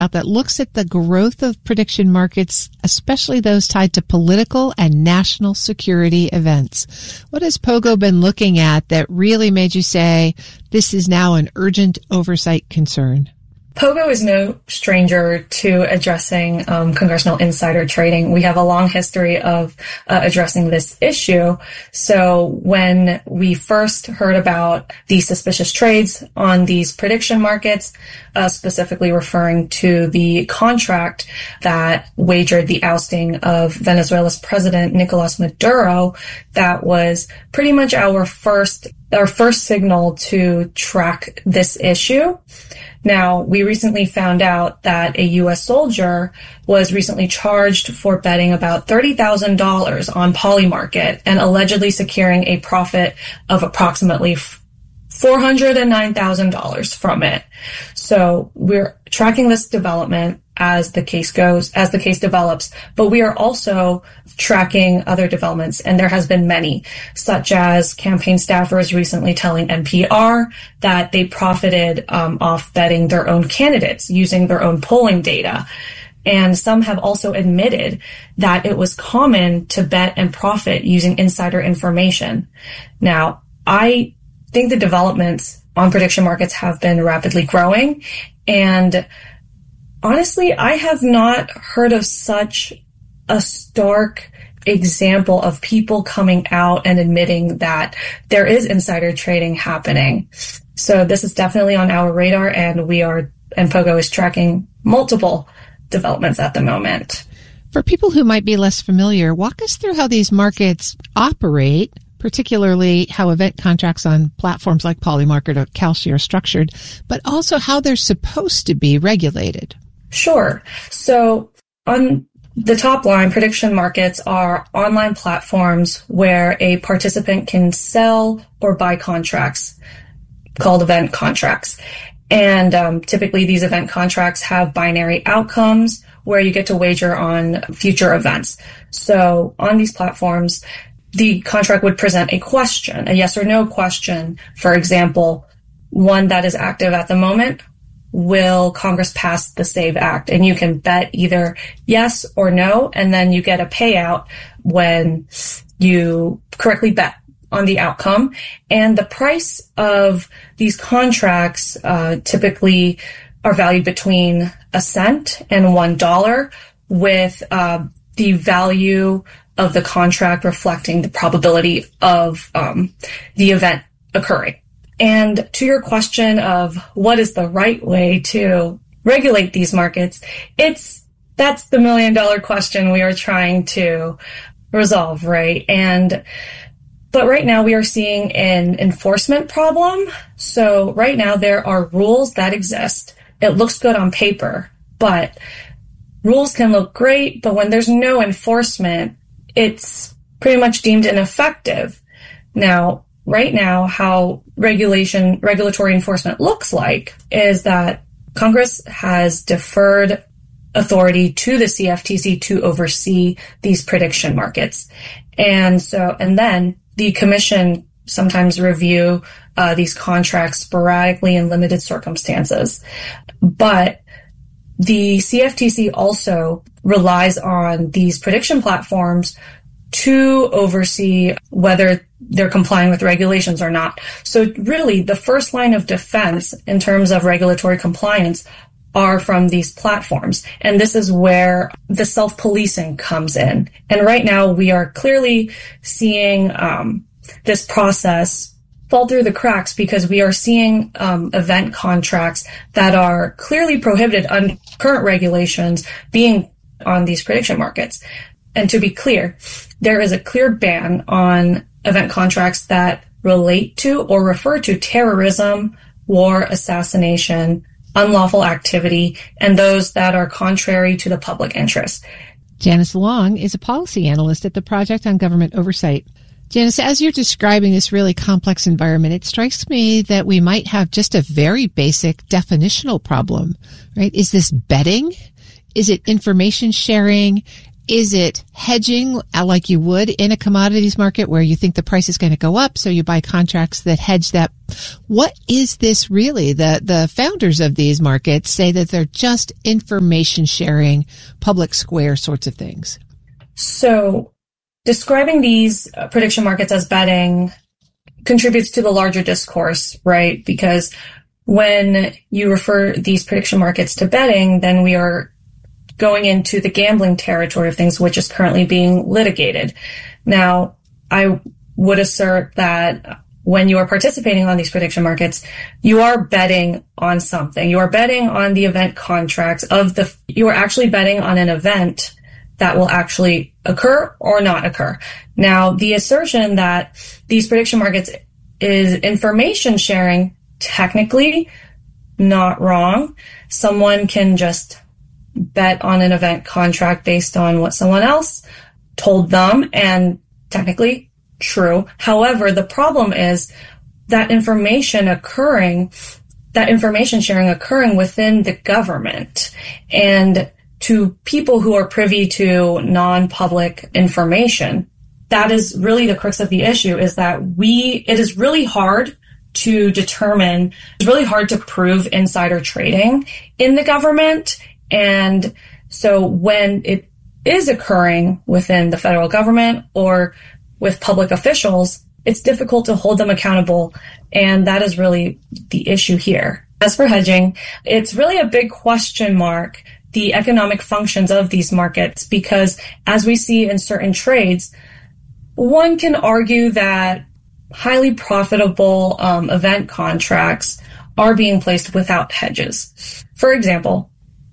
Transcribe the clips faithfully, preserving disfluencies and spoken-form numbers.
that looks at the growth of prediction markets, especially those tied to political and national security events. What has Pogo been looking at that really made you say this is now an urgent oversight concern? Pogo is no stranger to addressing um, congressional insider trading. We have a long history of uh, addressing this issue. So when we first heard about these suspicious trades on these prediction markets, uh, specifically referring to the contract that wagered the ousting of Venezuela's president, Nicolas Maduro, that was pretty much our first our first signal to track this issue. Now, we recently found out that a U S soldier was recently charged for betting about thirty thousand dollars on Polymarket and allegedly securing a profit of approximately four hundred nine thousand dollars from it. So we're tracking this development as the case goes, as the case develops, but we are also tracking other developments, and there has been many, such as campaign staffers recently telling N P R that they profited um, off betting their own candidates using their own polling data. And some have also admitted that it was common to bet and profit using insider information. Now, I think the developments on prediction markets have been rapidly growing, and honestly, I have not heard of such a stark example of people coming out and admitting that there is insider trading happening. So this is definitely on our radar, and we are, and Pogo is tracking multiple developments at the moment. For people who might be less familiar, walk us through how these markets operate, particularly how event contracts on platforms like Polymarket or Kalshi are structured, but also how they're supposed to be regulated. Sure. So on the top line, prediction markets are online platforms where a participant can sell or buy contracts called event contracts. And um, typically these event contracts have binary outcomes where you get to wager on future events. So on these platforms, the contract would present a question, a yes or no question. For example, one that is active at the moment: will Congress pass the SAVE Act? And you can bet either yes or no, and then you get a payout when you correctly bet on the outcome. And the price of these contracts uh, typically are valued between a cent and one dollar, with uh, the value of the contract reflecting the probability of um, the event occurring. And to your question of what is the right way to regulate these markets, it's that's the million dollar question we are trying to resolve, right? And but right now we are seeing an enforcement problem. So right now there are rules that exist. It looks good on paper, but rules can look great, but when there's no enforcement, it's pretty much deemed ineffective. Now, right now, how regulation, regulatory enforcement looks like is that Congress has deferred authority to the C F T C to oversee these prediction markets. And so, and then the commission sometimes review uh, these contracts sporadically in limited circumstances. But the C F T C also relies on these prediction platforms to oversee whether they're complying with regulations or not. So really, the first line of defense in terms of regulatory compliance are from these platforms. And this is where the self-policing comes in. And right now, we are clearly seeing um, this process fall through the cracks because we are seeing um, event contracts that are clearly prohibited under current regulations being on these prediction markets. And to be clear, there is a clear ban on event contracts that relate to or refer to terrorism, war, assassination, unlawful activity, and those that are contrary to the public interest. Janice Long is a policy analyst at the Project on Government Oversight. Janice, as you're describing this really complex environment, it strikes me that we might have just a very basic definitional problem, right? Is this betting? Is it information sharing? Is it hedging like you would in a commodities market where you think the price is going to go up, so you buy contracts that hedge that? What is this really? The the founders of these markets say that they're just information sharing, public square sorts of things. So describing these uh, prediction markets as betting contributes to the larger discourse, right? Because when you refer these prediction markets to betting, then we are going into the gambling territory of things, which is currently being litigated. Now, I would assert that when you are participating on these prediction markets, you are betting on something. You are betting on the event contracts of the, you are actually betting on an event that will actually occur or not occur. Now, the assertion that these prediction markets is information sharing, technically not wrong. Someone can just bet on an event contract based on what someone else told them, and technically true. However, the problem is that information occurring, that information sharing occurring within the government, and to people who are privy to non-public information. That is really the crux of the issue, is that we, it is really hard to determine, it's really hard to prove insider trading in the government. And so when it is occurring within the federal government or with public officials, it's difficult to hold them accountable. And that is really the issue here. As for hedging, it's really a big question mark, the economic functions of these markets, because as we see in certain trades, one can argue that highly profitable um, event contracts are being placed without hedges. For example,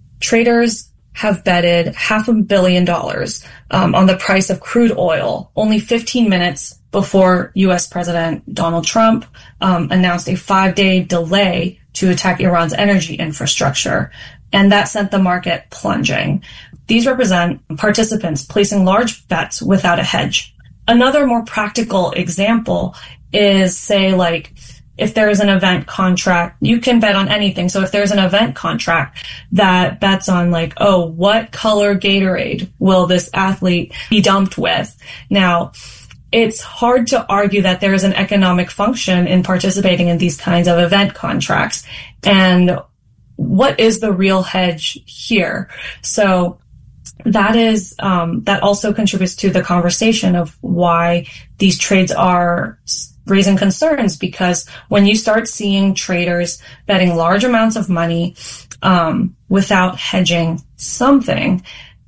traders have betted half a billion dollars um, on the price of crude oil only fifteen minutes before U S President Donald Trump um, announced a five-day delay to attack Iran's energy infrastructure. And that sent the market plunging. These represent participants placing large bets without a hedge. Another more practical example is, say, like, if there's an event contract, you can bet on anything. So if there's an event contract that bets on, like, oh, what color Gatorade will this athlete be dumped with? Now, it's hard to argue that there is an economic function in participating in these kinds of event contracts. And what is the real hedge here? So that is, um, that also contributes to the conversation of why these trades are raising concerns, because when you start seeing traders betting large amounts of money um, without hedging something,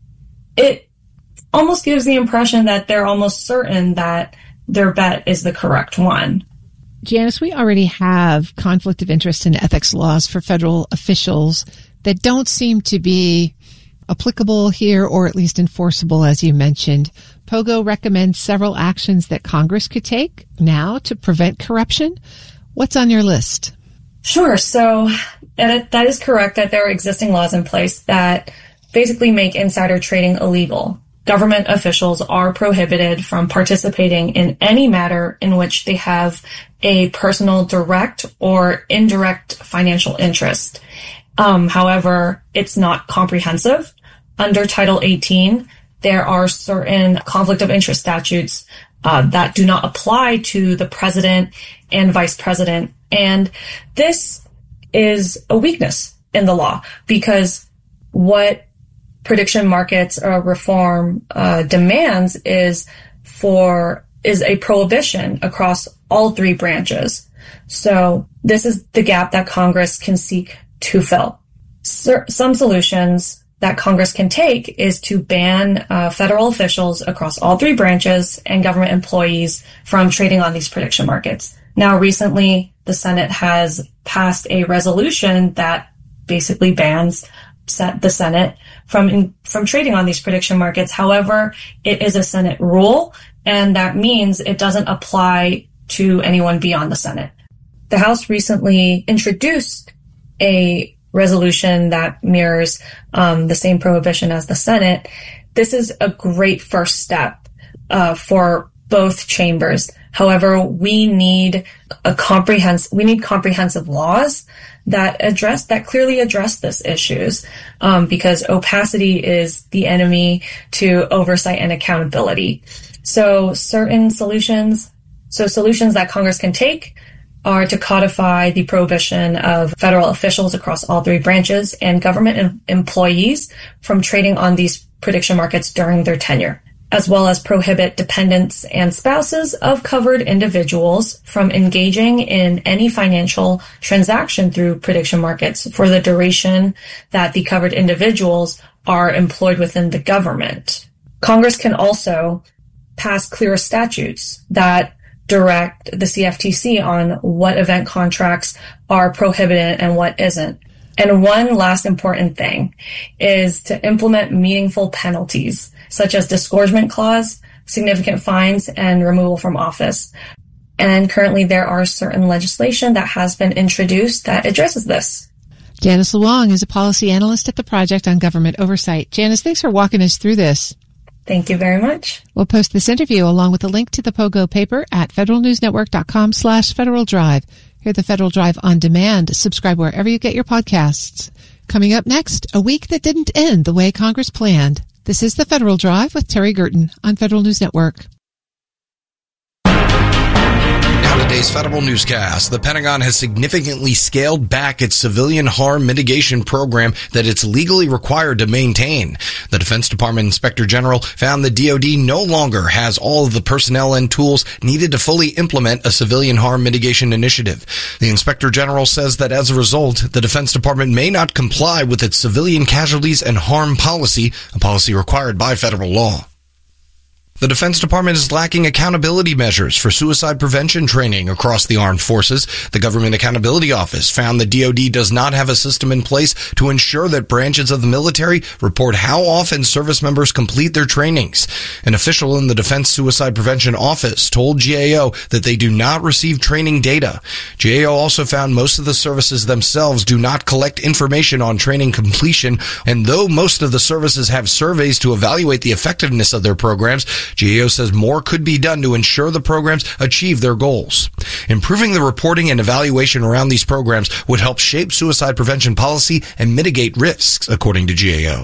it almost gives the impression that they're almost certain that their bet is the correct one. Janice, we already have conflict of interest and ethics laws for federal officials that don't seem to be applicable here, or at least enforceable, as you mentioned. Pogo recommends several actions that Congress could take now to prevent corruption. What's on your list? Sure. So that is correct that there are existing laws in place that basically make insider trading illegal. Government officials are prohibited from participating in any matter in which they have a personal direct or indirect financial interest. Um, however, it's not comprehensive. Under Title eighteen, there are certain conflict of interest statutes uh, that do not apply to the president and vice president. And this is a weakness in the law, because what prediction markets uh, reform uh, demands is for is a prohibition across all three branches. So this is the gap that Congress can seek to fill. Some solutions that Congress can take is to ban uh, federal officials across all three branches and government employees from trading on these prediction markets. Now, recently, the Senate has passed a resolution that basically bans the Senate from from trading on these prediction markets. However, it is a Senate rule, and that means it doesn't apply to anyone beyond the Senate. The House recently introduced a resolution that mirrors um, the same prohibition as the Senate. This is a great first step uh, for both chambers. However, we need a comprehensive, we need comprehensive laws that address, that clearly address this issues, um, because opacity is the enemy to oversight and accountability. So certain solutions, so solutions that Congress can take are to codify the prohibition of federal officials across all three branches and government em- employees from trading on these prediction markets during their tenure, as well as prohibit dependents and spouses of covered individuals from engaging in any financial transaction through prediction markets for the duration that the covered individuals are employed within the government. Congress can also pass clear statutes that direct the C F T C on what event contracts are prohibited and what isn't. And one last important thing is to implement meaningful penalties, such as disgorgement clause, significant fines, and removal from office. And currently there are certain legislation that has been introduced that addresses this. Janice Luong is a policy analyst at the Project on Government Oversight. Janice, thanks for walking us through this. Thank you very much. We'll post this interview along with a link to the Pogo paper at federalnewsnetwork.com slash Federal Drive. Hear the Federal Drive on demand. Subscribe wherever you get your podcasts. Coming up next, a week that didn't end the way Congress planned. This is the Federal Drive with Terry Gerton on Federal News Network. Now today's Federal Newscast. The Pentagon has significantly scaled back its civilian harm mitigation program that it's legally required to maintain. The Defense Department Inspector General found the D O D no longer has all of the personnel and tools needed to fully implement a civilian harm mitigation initiative. The Inspector General says that as a result, the Defense Department may not comply with its civilian casualties and harm policy, a policy required by federal law. The Defense Department is lacking accountability measures for suicide prevention training across the armed forces. The Government Accountability Office found the D O D does not have a system in place to ensure that branches of the military report how often service members complete their trainings. An official in the Defense Suicide Prevention Office told G A O that they do not receive training data. G A O also found most of the services themselves do not collect information on training completion, and though most of the services have surveys to evaluate the effectiveness of their programs, G A O says more could be done to ensure the programs achieve their goals. Improving the reporting and evaluation around these programs would help shape suicide prevention policy and mitigate risks, according to G A O.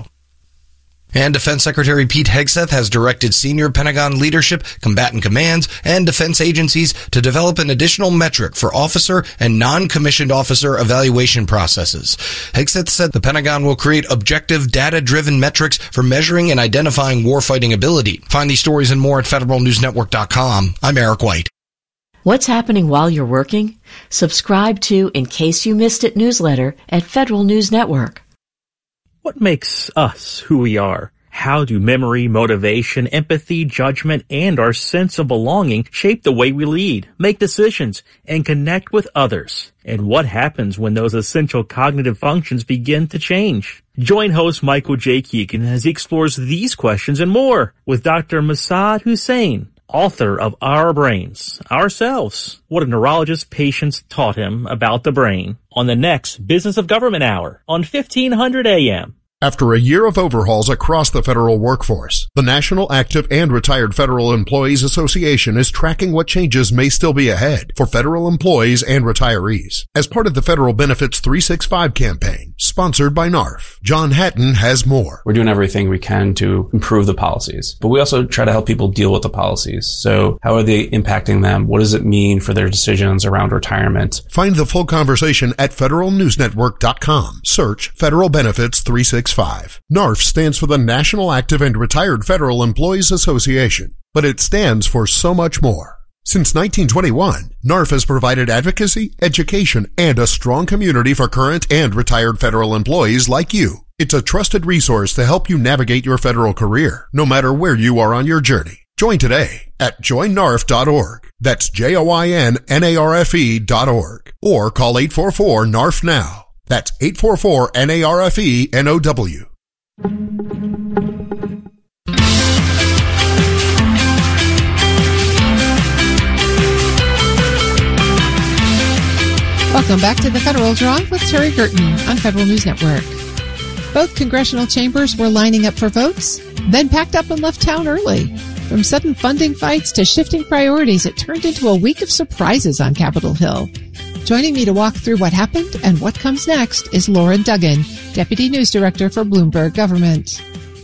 And Defense Secretary Pete Hegseth has directed senior Pentagon leadership, combatant commands, and defense agencies to develop an additional metric for officer and non-commissioned officer evaluation processes. Hegseth said the Pentagon will create objective, data-driven metrics for measuring and identifying warfighting ability. Find these stories and more at federal news network dot com. I'm Eric White. What's happening while you're working? Subscribe to In Case You Missed It newsletter at Federal News Network. What makes us who we are? How do memory, motivation, empathy, judgment, and our sense of belonging shape the way we lead, make decisions, and connect with others? And what happens when those essential cognitive functions begin to change? Join host Michael J. Keegan as he explores these questions and more with Doctor Massad Hussein, author of Our Brains, Ourselves, what a neurologist's patients taught him about the brain, on the next Business of Government Hour on fifteen hundred A M. After a year of overhauls across the federal workforce, the National Active and Retired Federal Employees Association is tracking what changes may still be ahead for federal employees and retirees. As part of the Federal Benefits three sixty-five campaign, sponsored by N A R F, John Hatton has more. We're doing everything we can to improve the policies, but we also try to help people deal with the policies. So how are they impacting them? What does it mean for their decisions around retirement? Find the full conversation at federal news network dot com. Search Federal Benefits three sixty-five. N A R F stands for the National Active and Retired Federal Employees Association, but it stands for so much more. Since nineteen twenty-one, N A R F has provided advocacy, education, and a strong community for current and retired federal employees like you. It's a trusted resource to help you navigate your federal career, no matter where you are on your journey. Join today at join N A R F dot org. That's J O I N N A R F E dot org. Or call eight four four N A R F now. That's eight four four N A R F E N O W. Welcome back to the Federal Drive with Terry Gerton on Federal News Network. Both congressional chambers were lining up for votes, then packed up and left town early. From sudden funding fights to shifting priorities, it turned into a week of surprises on Capitol Hill. Joining me to walk through what happened and what comes next is Lauren Duggan, Deputy News Director for Bloomberg Government.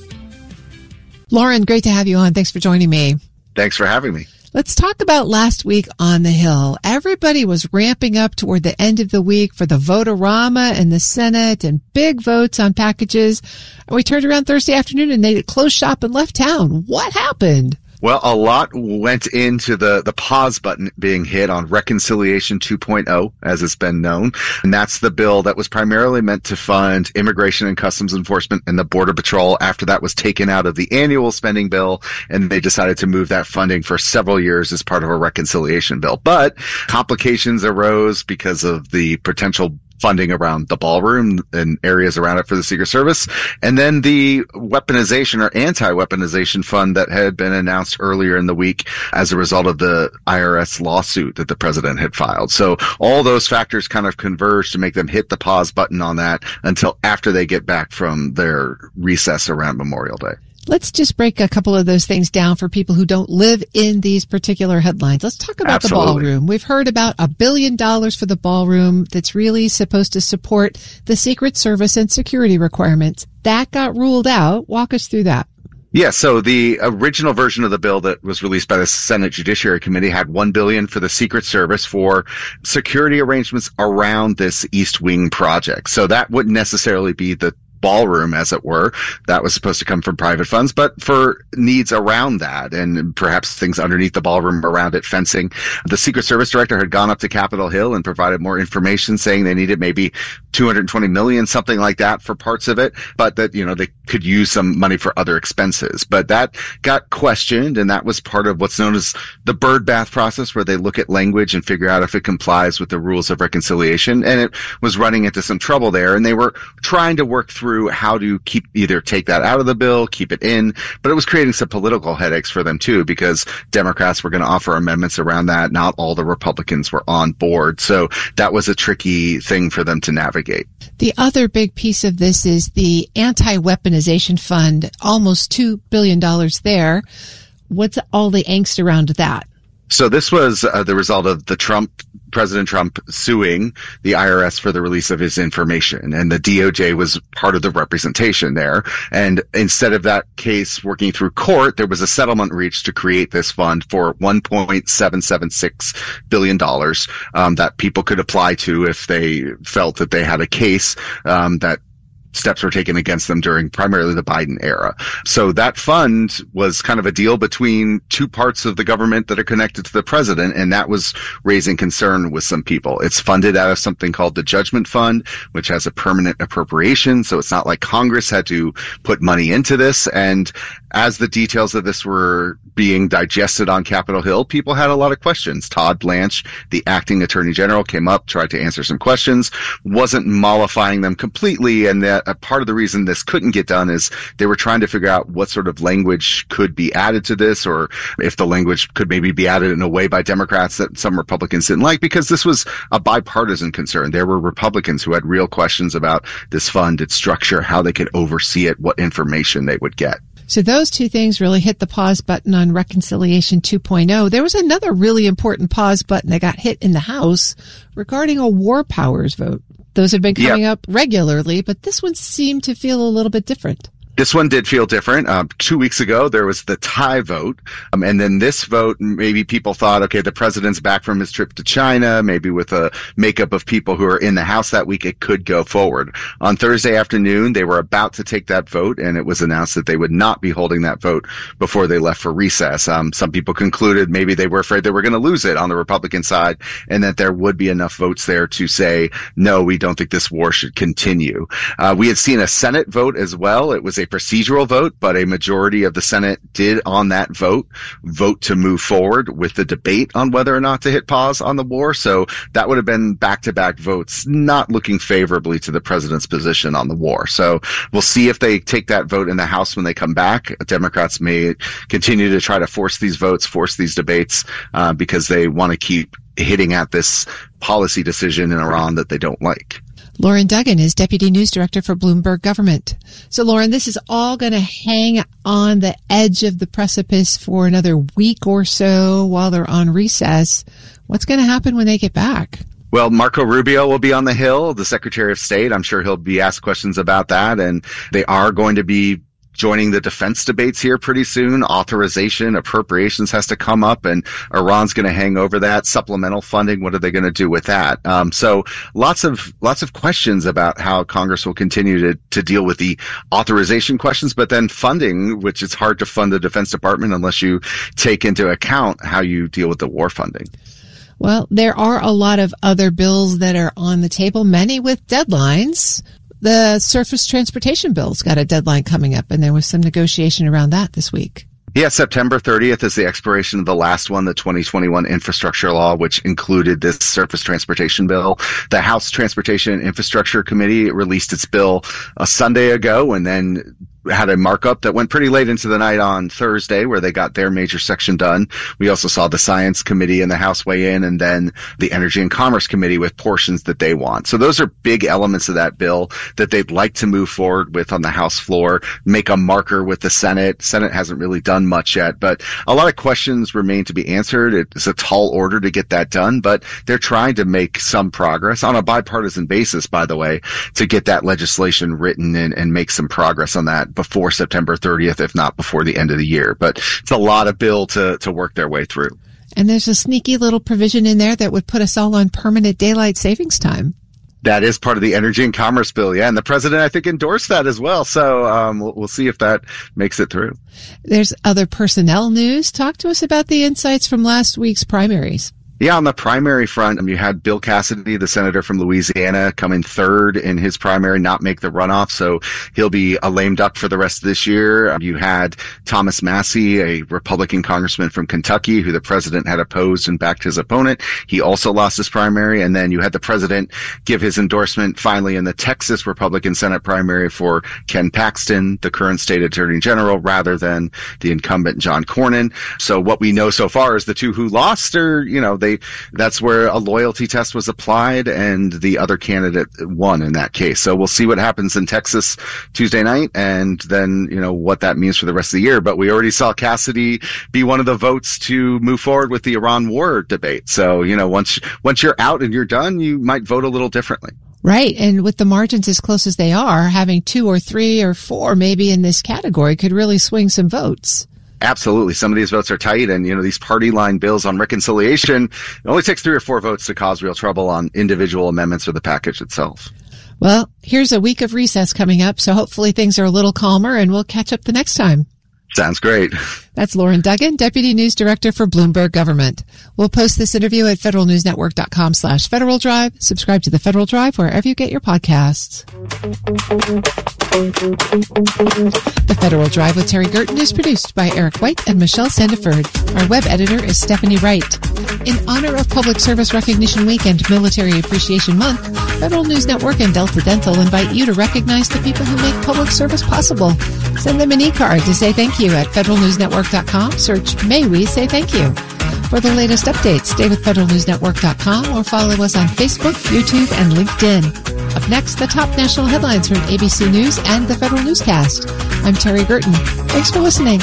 Lauren, great to have you on. Thanks for joining me. Thanks for having me. Let's talk about last week on the Hill. Everybody was ramping up toward the end of the week for the vote-a-rama in the Senate and big votes on packages. And we turned around Thursday afternoon and they closed shop and left town. What happened? Well, a lot went into the, the pause button being hit on Reconciliation two point oh, as it's been known. And that's the bill that was primarily meant to fund Immigration and Customs Enforcement and the Border Patrol after that was taken out of the annual spending bill. And they decided to move that funding for several years as part of a reconciliation bill. But complications arose because of the potential funding around the ballroom and areas around it for the Secret Service. And then the weaponization or anti-weaponization fund that had been announced earlier in the week as a result of the I R S lawsuit that the president had filed. So all those factors kind of converged to make them hit the pause button on that until after they get back from their recess around Memorial Day. Let's just break a couple of those things down for people who don't live in these particular headlines. Let's talk about Absolutely. the ballroom. We've heard about a billion dollars for the ballroom that's really supposed to support the Secret Service and security requirements. That got ruled out. Walk us through that. Yeah, so the original version of the bill that was released by the Senate Judiciary Committee had one billion dollars for the Secret Service for security arrangements around this East Wing project. So that wouldn't necessarily be the ballroom, as it were. That was supposed to come from private funds, but for needs around that and perhaps things underneath the ballroom around it, fencing. The Secret Service director had gone up to Capitol Hill and provided more information saying they needed maybe two hundred twenty million dollars, something like that for parts of it, but that, you know, they could use some money for other expenses. But that got questioned, and that was part of what's known as the bird bath process, where they look at language and figure out if it complies with the rules of reconciliation. And it was running into some trouble there, and they were trying to work through how to keep either take that out of the bill, keep it in, but it was creating some political headaches for them too, because Democrats were going to offer amendments around that. Not all the Republicans were on board. So that was a tricky thing for them to navigate. The other big piece of this is the anti-weaponization fund, almost two billion dollars there. What's all the angst around that? So this was uh, the result of the Trump, President Trump suing the I R S for the release of his information, and the D O J was part of the representation there. And instead of that case working through court, there was a settlement reached to create this fund for one point seven seven six billion dollars um, that people could apply to if they felt that they had a case um, that steps were taken against them during primarily the Biden era. So that fund was kind of a deal between two parts of the government that are connected to the president, and that was raising concern with some people. It's funded out of something called the Judgment Fund, which has a permanent appropriation, so it's not like Congress had to put money into this. And as the details of this were being digested on Capitol Hill, people had a lot of questions. Todd Blanche, the acting attorney general, came up, tried to answer some questions, wasn't mollifying them completely, and that a part of the reason this couldn't get done is they were trying to figure out what sort of language could be added to this, or if the language could maybe be added in a way by Democrats that some Republicans didn't like, because this was a bipartisan concern. There were Republicans who had real questions about this fund, its structure, how they could oversee it, what information they would get. So those two things really hit the pause button on Reconciliation two point oh. There was another really important pause button that got hit in the House regarding a war powers vote. Those have been coming yep. up regularly, but this one seemed to feel a little bit different. This one did feel different. Um, two weeks ago, there was the tie vote. Um, and then this vote, maybe people thought, okay, the president's back from his trip to China. Maybe with a makeup of people who are in the House that week, it could go forward. On Thursday afternoon, they were about to take that vote, and it was announced that they would not be holding that vote before they left for recess. Um, some people concluded maybe they were afraid they were going to lose it on the Republican side, and that there would be enough votes there to say, no, we don't think this war should continue. Uh, we had seen a Senate vote as well. It was a procedural vote, but a majority of the Senate did on that vote vote to move forward with the debate on whether or not to hit pause on the war. So that would have been back-to-back votes, not looking favorably to the president's position on the war. So we'll see if they take that vote in the House when they come back. Democrats may continue to try to force these votes, force these debates, uh, because they want to keep hitting at this policy decision in Iran that they don't like. Lauren Duggan is Deputy News Director for Bloomberg Government. So, Lauren, this is all going to hang on the edge of the precipice for another week or so while they're on recess. What's going to happen when they get back? Well, Marco Rubio will be on the Hill, the Secretary of State. I'm sure he'll be asked questions about that. And they are going to be joining the defense debates here pretty soon. Authorization, appropriations has to come up, and Iran's going to hang over that. Supplemental funding, what are they going to do with that? Um, so lots of lots of questions about how Congress will continue to, to deal with the authorization questions, but then funding, which it's hard to fund the Defense Department unless you take into account how you deal with the war funding. Well, there are a lot of other bills that are on the table, many with deadlines. The surface transportation bill's got a deadline coming up, and there was some negotiation around that this week. Yeah, September thirtieth is the expiration of the last one, the twenty twenty-one infrastructure law, which included this surface transportation bill. The House Transportation and Infrastructure Committee released its bill a Sunday ago, and then had a markup that went pretty late into the night on Thursday, where they got their major section done. We also saw the Science Committee in the House weigh in, and then the Energy and Commerce Committee with portions that they want. So those are big elements of that bill that they'd like to move forward with on the House floor, make a marker with the Senate. Senate hasn't really done much yet, but a lot of questions remain to be answered. It's a tall order to get that done, but they're trying to make some progress on a bipartisan basis, by the way, to get that legislation written and, and make some progress on that before September thirtieth, if not before the end of the year. But it's a lot of bill to, to work their way through. And there's a sneaky little provision in there that would put us all on permanent daylight savings time. That is part of the Energy and Commerce bill, yeah. And the president, I think, endorsed that as well. So um, we'll, we'll see if that makes it through. There's other personnel news. Talk to us about the insights from last week's primaries. Yeah, on the primary front, I mean, you had Bill Cassidy, the senator from Louisiana, come in third in his primary, not make the runoff, so he'll be a lame duck for the rest of this year. You had Thomas Massie, a Republican congressman from Kentucky, who the president had opposed and backed his opponent. He also lost his primary. And then you had the president give his endorsement finally in the Texas Republican Senate primary for Ken Paxton, the current state attorney general, rather than the incumbent John Cornyn. So what we know so far is the two who lost are, you know, they that's where a loyalty test was applied, and the other candidate won in that case. So we'll see what happens in Texas Tuesday night, and then, you know, what that means for the rest of the year. But we already saw Cassidy be one of the votes to move forward with the Iran war debate. So, you know, once once you're out and you're done, you might vote a little differently. Right. And with the margins as close as they are, having two or three or four maybe in this category could really swing some votes. Absolutely. Some of these votes are tight, and, you know, these party line bills on reconciliation, it only takes three or four votes to cause real trouble on individual amendments or the package itself. Well, here's a week of recess coming up, so hopefully things are a little calmer, and we'll catch up the next time. Sounds great. That's Lauren Duggan, Deputy News Director for Bloomberg Government. We'll post this interview at federalnewsnetwork.com slash Federal Drive. Subscribe to the Federal Drive wherever you get your podcasts. The Federal Drive with Terry Gerton is produced by Eric White and Michelle Sandiford. Our web editor is Stephanie Wright. In honor of Public Service Recognition Week and Military Appreciation Month, Federal News Network and Delta Dental invite you to recognize the people who make public service possible. Send them an e-card to say thank you at federal news network dot com. Search May We Say Thank You. For the latest updates, stay with federal news network dot com or follow us on Facebook, YouTube, and LinkedIn. Up next, the top national headlines from A B C News and the Federal Newscast. I'm Terry Gerton. Thanks for listening.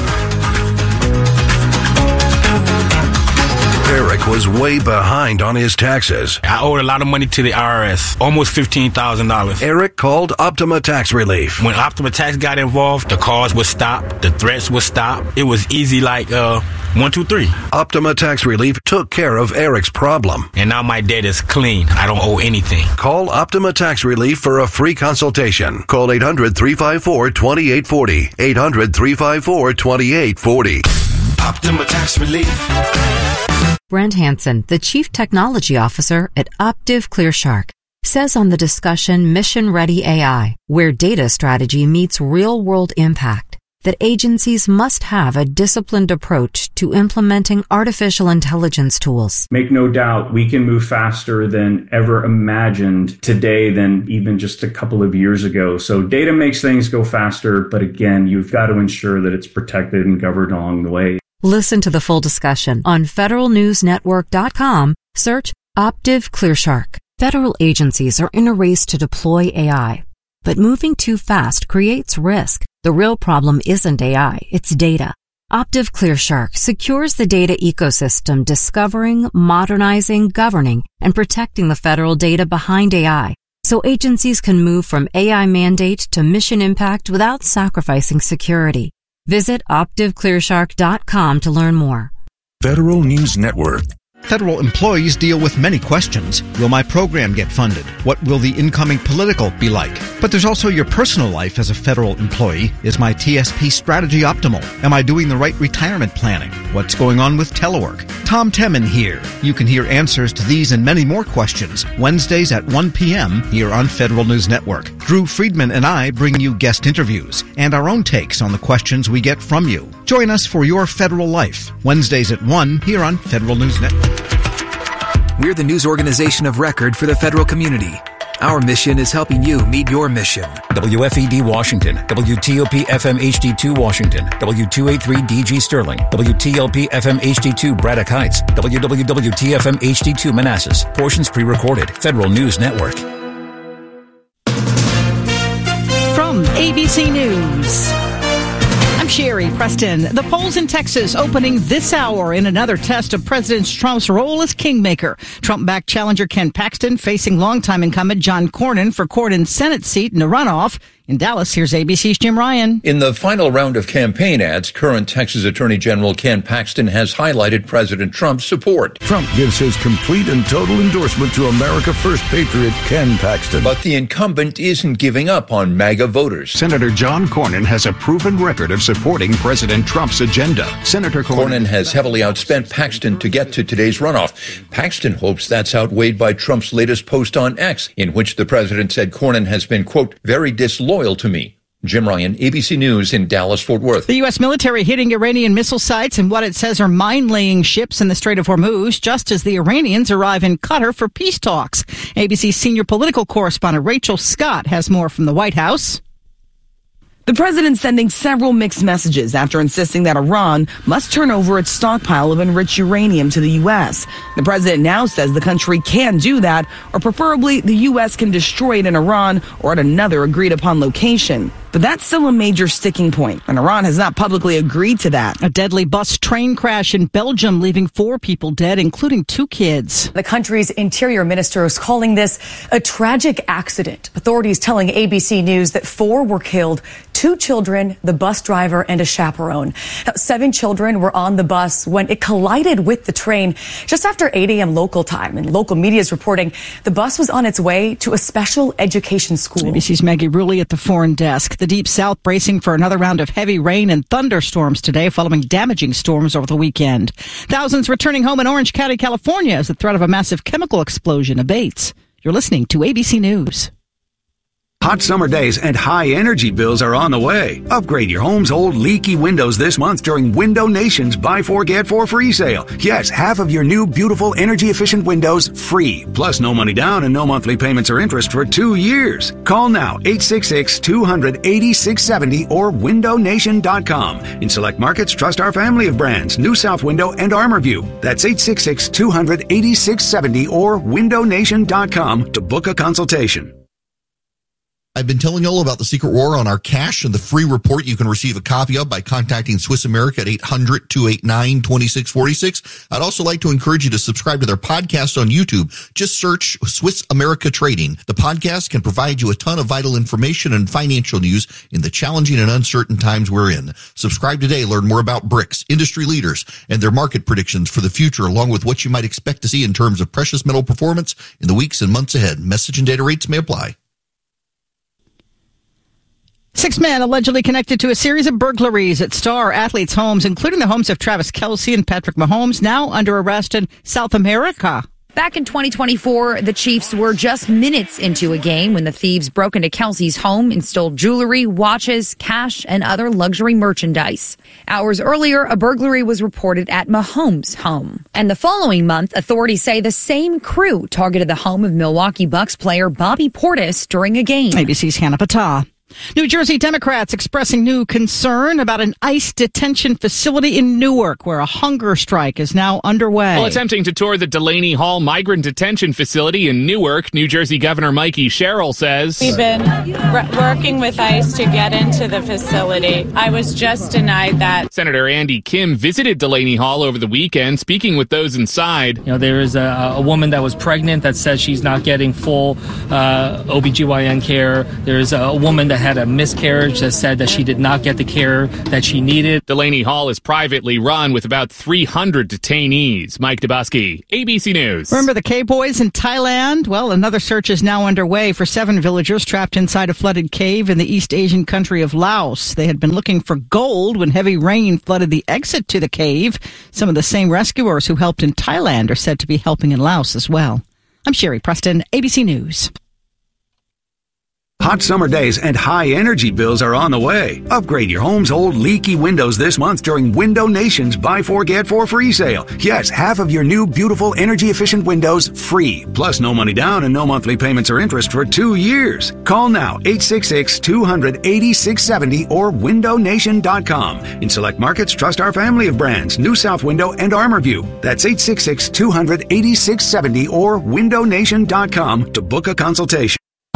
Eric was way behind on his taxes. I owed a lot of money to the I R S, almost fifteen thousand dollars. Eric called Optima Tax Relief. When Optima Tax got involved, the calls would stop, the threats would stop. It was easy like uh, one, two, three. Optima Tax Relief took care of Eric's problem. And now my debt is clean. I don't owe anything. Call Optima Tax Relief for a free consultation. Call eight hundred, three five four, two eight four zero. eight hundred, three five four, two eight four zero. Optima Tax Relief. Brent Hansen, the Chief Technology Officer at Optiv ClearShark, says on the discussion Mission Ready A I, where data strategy meets real-world impact, that agencies must have a disciplined approach to implementing artificial intelligence tools. Make no doubt, we can move faster than ever imagined today than even just a couple of years ago. So data makes things go faster, but again, you've got to ensure that it's protected and governed along the way. Listen to the full discussion on federal news network dot com. Search Optiv ClearShark. Federal agencies are in a race to deploy A I. But moving too fast creates risk. The real problem isn't A I, it's data. Optiv ClearShark secures the data ecosystem, discovering, modernizing, governing, and protecting the federal data behind A I, so agencies can move from A I mandate to mission impact without sacrificing security. Visit optiv clear shark dot com to learn more. Federal News Network. Federal employees deal with many questions. Will my program get funded? What will the incoming political be like? But there's also your personal life as a federal employee. Is my T S P strategy optimal? Am I doing the right retirement planning? What's going on with telework? Tom Temin here. You can hear answers to these and many more questions Wednesdays at one p.m. here on Federal News Network. Drew Friedman and I bring you guest interviews and our own takes on the questions we get from you. Join us for your federal life. Wednesdays at one here on Federal News Network. We're the news organization of record for the federal community. Our mission is helping you meet your mission. W F E D Washington, W T O P F M H D two Washington, W two eighty-three D G Sterling, W T L P F M H D two Braddock Heights, W W W T F M H D two Manassas. Portions pre-recorded. Federal News Network. From A B C News, I'm Sherry Preston. The polls in Texas opening this hour in another test of President Trump's role as kingmaker. Trump-backed challenger Ken Paxton facing longtime incumbent John Cornyn for Cornyn's Senate seat in a runoff. In Dallas, here's A B C's Jim Ryan. In the final round of campaign ads, current Texas Attorney General Ken Paxton has highlighted President Trump's support. Trump gives his complete and total endorsement to America First patriot Ken Paxton. But the incumbent isn't giving up on MAGA voters. Senator John Cornyn has a proven record of supporting President Trump's agenda. Senator Cornyn, Cornyn has heavily outspent Paxton to get to today's runoff. Paxton hopes that's outweighed by Trump's latest post on X, in which the president said Cornyn has been, quote, very disloyal to me. Jim Ryan, A B C News in Dallas-Fort Worth. The U S military hitting Iranian missile sites and what it says are mine-laying ships in the Strait of Hormuz, just as the Iranians arrive in Qatar for peace talks. A B C senior political correspondent Rachel Scott has more from the White House. The president sending several mixed messages after insisting that Iran must turn over its stockpile of enriched uranium to the U S. The president now says the country can do that, or preferably the U S can destroy it in Iran or at another agreed-upon location. But that's still a major sticking point, and Iran has not publicly agreed to that. A deadly bus train crash in Belgium, leaving four people dead, including two kids. The country's interior minister is calling this a tragic accident. Authorities telling A B C News that four were killed, two children, the bus driver, and a chaperone. Now, seven children were on the bus when it collided with the train just after eight a.m. local time. And local media is reporting the bus was on its way to a special education school. A B C's Maggie Rulli at the foreign desk. The Deep South bracing for another round of heavy rain and thunderstorms today following damaging storms over the weekend. Thousands returning home in Orange County, California as the threat of a massive chemical explosion abates. You're listening to A B C News. Hot summer days and high energy bills are on the way. Upgrade your home's old leaky windows this month during Window Nation's Buy Four Get Four free sale. Yes, half of your new beautiful energy efficient windows free. Plus no money down and no monthly payments or interest for two years. Call now eight six six, two hundred, eighty-six seventy or window nation dot com. In select markets, trust our family of brands, New South Window and ArmorView. That's eight six six, two hundred, eighty-six seventy or window nation dot com to book a consultation. I've been telling you all about the Secret War on our cash and the free report you can receive a copy of by contacting Swiss America at eight hundred, two eight nine, two six four six. I'd also like to encourage you to subscribe to their podcast on YouTube. Just search Swiss America Trading. The podcast can provide you a ton of vital information and financial news in the challenging and uncertain times we're in. Subscribe today. Learn more about B R I C S, industry leaders, and their market predictions for the future, along with what you might expect to see in terms of precious metal performance in the weeks and months ahead. Message and data rates may apply. Six men allegedly connected to a series of burglaries at star athletes' homes, including the homes of Travis Kelce and Patrick Mahomes, now under arrest in South America. Back in twenty twenty-four, the Chiefs were just minutes into a game when the thieves broke into Kelce's home and stole jewelry, watches, cash, and other luxury merchandise. Hours earlier, a burglary was reported at Mahomes' home. And the following month, authorities say the same crew targeted the home of Milwaukee Bucks player Bobby Portis during a game. A B C's Hannah Patah. New Jersey Democrats expressing new concern about an ICE detention facility in Newark, where a hunger strike is now underway. While attempting to tour the Delaney Hall Migrant Detention Facility in Newark, New Jersey Governor Mikey Sherrill says, "We've been re- working with ICE to get into the facility. I was just denied that." Senator Andy Kim visited Delaney Hall over the weekend, speaking with those inside. You know, there is a, a woman that was pregnant that says she's not getting full uh, O B G Y N care. There's a woman that had a miscarriage that said that she did not get the care that she needed. Delaney Hall is privately run with about three hundred detainees. Mike Dubusky, A B C News. Remember the K-Boys in Thailand? Well, another search is now underway for seven villagers trapped inside a flooded cave in the East Asian country of Laos. They had been looking for gold when heavy rain flooded the exit to the cave. Some of the same rescuers who helped in Thailand are said to be helping in Laos as well. I'm Sherry Preston, A B C News. Hot summer days and high energy bills are on the way. Upgrade your home's old leaky windows this month during Window Nation's Buy Four Get Four free sale. Yes, half of your new beautiful energy efficient windows free. Plus no money down and no monthly payments or interest for two years. Call now eight six six, two hundred, eighty-six seventy or window nation dot com. In select markets, trust our family of brands, New South Window and ArmorView. That's eight six six, two hundred, eighty-six seventy or window nation dot com to book a consultation.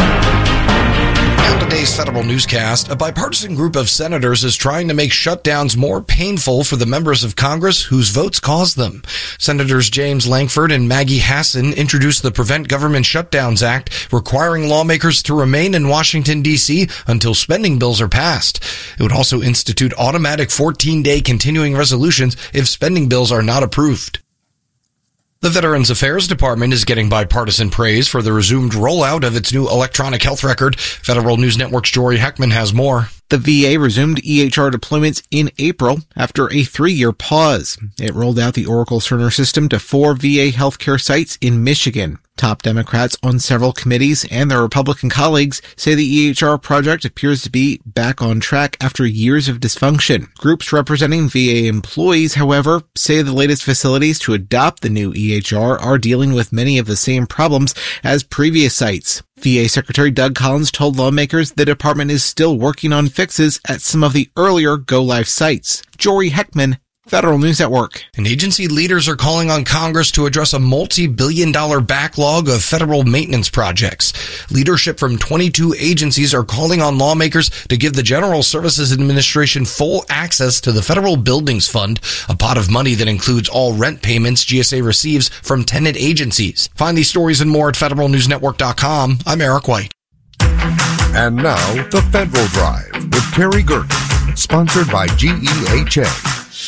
Today's Federal Newscast, a bipartisan group of senators is trying to make shutdowns more painful for the members of Congress whose votes caused them. Senators James Lankford and Maggie Hassan introduced the Prevent Government Shutdowns Act, requiring lawmakers to remain in Washington, D C until spending bills are passed. It would also institute automatic fourteen-day continuing resolutions if spending bills are not approved. The Veterans Affairs Department is getting bipartisan praise for the resumed rollout of its new electronic health record. Federal News Network's Jory Heckman has more. The V A resumed E H R deployments in April after a three-year pause. It rolled out the Oracle Cerner system to four V A healthcare sites in Michigan. Top Democrats on several committees and their Republican colleagues say the E H R project appears to be back on track after years of dysfunction. Groups representing V A employees, however, say the latest facilities to adopt the new E H R are dealing with many of the same problems as previous sites. V A Secretary Doug Collins told lawmakers the department is still working on fixes at some of the earlier go-live sites. Jory Heckman, Federal News Network. And agency leaders are calling on Congress to address a multi-billion dollar backlog of federal maintenance projects. Leadership from twenty-two agencies are calling on lawmakers to give the General Services Administration full access to the Federal Buildings Fund, a pot of money that includes all rent payments G S A receives from tenant agencies. Find these stories and more at federal news network dot com. I'm Eric White. And now, the Federal Drive with Terry Gerton, sponsored by G E H A.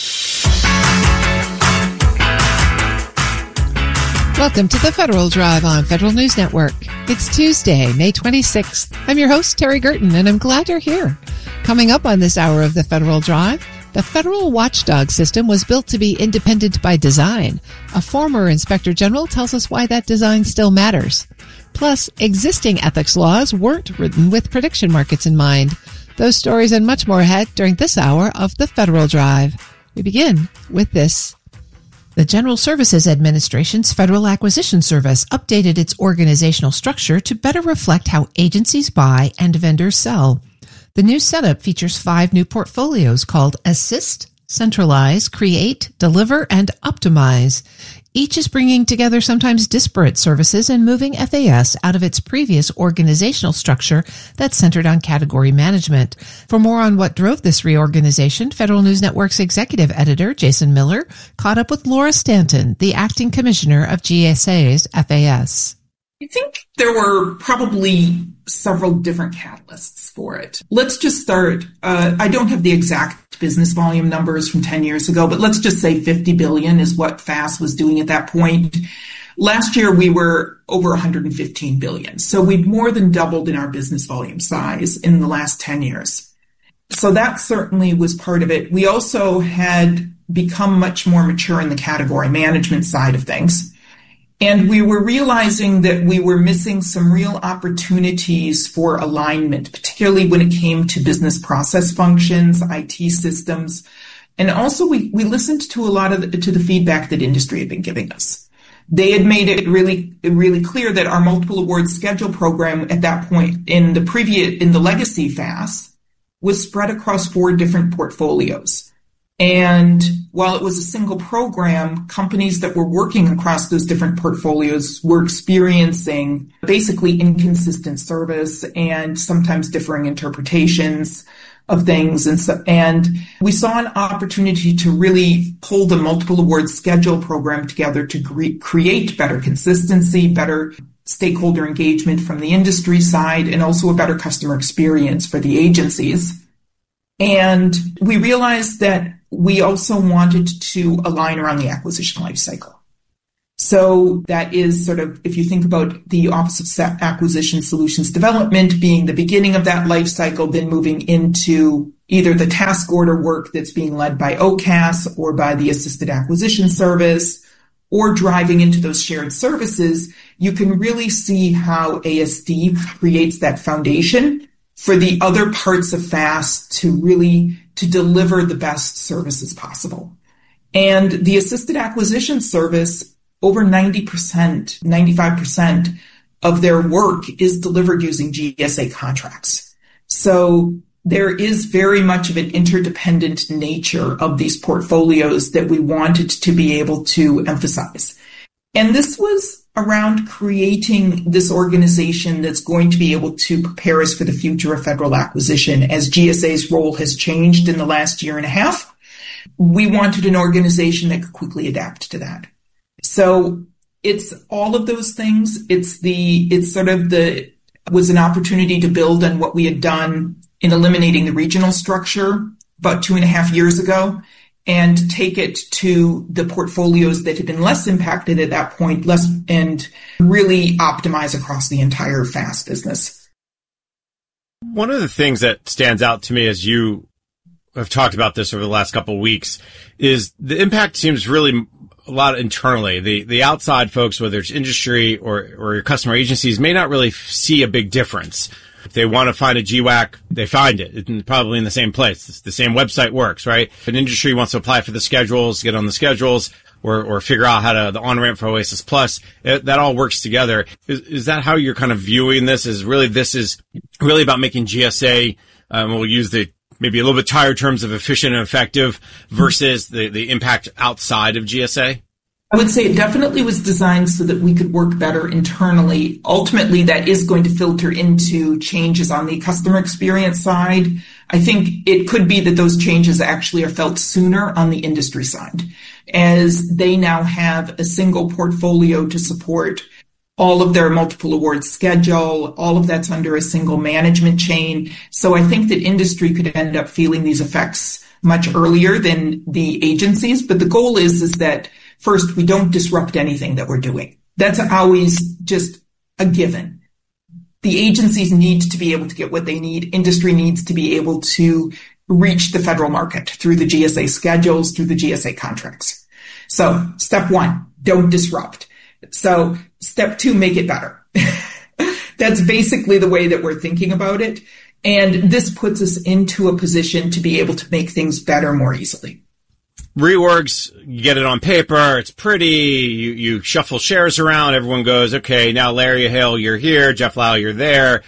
Welcome to the Federal Drive on Federal News Network. It's Tuesday, May twenty-sixth. I'm your host, Terry Gerton, and I'm glad you're here. Coming up on this hour of the Federal Drive, the federal watchdog system was built to be independent by design. A former inspector general tells us why that design still matters. Plus, existing ethics laws weren't written with prediction markets in mind. Those stories and much more ahead during this hour of the Federal Drive. We begin with this. The General Services Administration's Federal Acquisition Service updated its organizational structure to better reflect how agencies buy and vendors sell. The new setup features five new portfolios called Assist, Centralize, Create, Deliver, and Optimize. Each is bringing together sometimes disparate services and moving F A S out of its previous organizational structure that's centered on category management. For more on what drove this reorganization, Federal News Network's executive editor, Jason Miller, caught up with Laura Stanton, the acting commissioner of G S A's F A S. I think there were probably several different catalysts for it. Let's just start. Uh, I don't have the exact business volume numbers from ten years ago, but let's just say fifty billion is what F A S was doing at that point. Last year, we were over one hundred fifteen billion. So we've more than doubled in our business volume size in the last ten years. So that certainly was part of it. We also had become much more mature in the category management side of things. And we were realizing that we were missing some real opportunities for alignment, particularly when it came to business process functions, I T systems. And also we, we listened to a lot of the, to the feedback that industry had been giving us. They had made it really, really clear that our multiple awards schedule program at that point in the previous, in the legacy F A S was spread across four different portfolios. And while it was a single program, companies that were working across those different portfolios were experiencing basically inconsistent service and sometimes differing interpretations of things. And so, and we saw an opportunity to really pull the multiple awards schedule program together to cre- create better consistency, better stakeholder engagement from the industry side, and also a better customer experience for the agencies. And we realized that we also wanted to align around the acquisition lifecycle. So that is sort of, if you think about the Office of Acquisition Solutions Development being the beginning of that life cycle, then moving into either the task order work that's being led by O C A S or by the Assisted Acquisition Service, or driving into those shared services, you can really see how A S D creates that foundation for the other parts of F A S to really, to deliver the best services possible. And the Assisted Acquisition Service, over ninety percent, ninety-five percent of their work is delivered using G S A contracts. So there is very much of an interdependent nature of these portfolios that we wanted to be able to emphasize. And this was around creating this organization that's going to be able to prepare us for the future of federal acquisition. As G S A's role has changed in the last year and a half, we wanted an organization that could quickly adapt to that. So it's all of those things. It's the, it's sort of the, was an opportunity to build on what we had done in eliminating the regional structure about two and a half years ago, and take it to the portfolios that had been less impacted at that point, less, and really optimize across the entire F A S business. One of the things that stands out to me as you have talked about this over the last couple of weeks is the impact seems really a lot internally. The the outside folks, whether it's industry or, or your customer agencies, may not really see a big difference. If they want to find a G WAC, they find it. It's probably in the same place. It's the same website works, right? If an industry wants to apply for the schedules, get on the schedules, or, or figure out how to, the on-ramp for Oasis Plus, it, that all works together. Is, is that how you're kind of viewing this? Is really, this is really about making G S A, um, we'll use the, maybe a little bit tired terms of efficient and effective versus the, the impact outside of G S A? I would say it definitely was designed so that we could work better internally. Ultimately, that is going to filter into changes on the customer experience side. I think it could be that those changes actually are felt sooner on the industry side, as they now have a single portfolio to support all of their multiple award schedule. All of that's under a single management chain. So I think that industry could end up feeling these effects much earlier than the agencies. But the goal is, is that first, we don't disrupt anything that we're doing. That's always just a given. The agencies need to be able to get what they need. Industry needs to be able to reach the federal market through the G S A schedules, through the G S A contracts. So step one, don't disrupt. So step two, make it better. That's basically the way that we're thinking about it. And this puts us into a position to be able to make things better more easily. Reorgs, you get it on paper, it's pretty, you, you shuffle shares around, everyone goes, okay, now Larry Hale, you're here, Jeff Lau, you're there.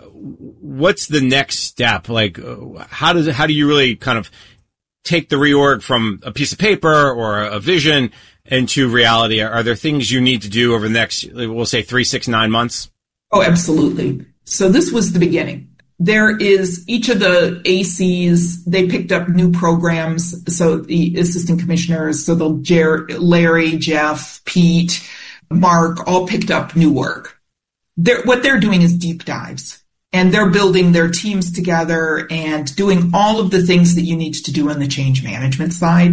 What's the next step? Like, how does how do you really kind of take the reorg from a piece of paper or a vision into reality? Are there things you need to do over the next, we'll say three, six, nine months? Oh, absolutely. So this was the beginning. There is each of the A Cs, they picked up new programs. So the assistant commissioners, so the Jer- Larry, Jeff, Pete, Mark, all picked up new work. They're, what they're doing is deep dives, and they're building their teams together and doing all of the things that you need to do on the change management side.